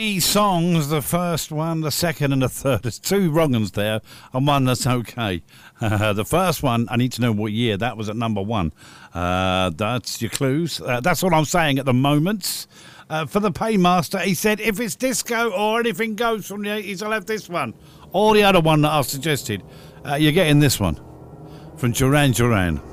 Songs, the first one, the second and the third. There's two wrong ones there and one that's okay. The first one, I need to know what year. That was at number one. That's your clues. That's all I'm saying at the moment. For the paymaster, he said, if it's disco or anything goes from the 80s, I'll have this one. Or the other one that I've suggested. You're getting this one from Duran Duran.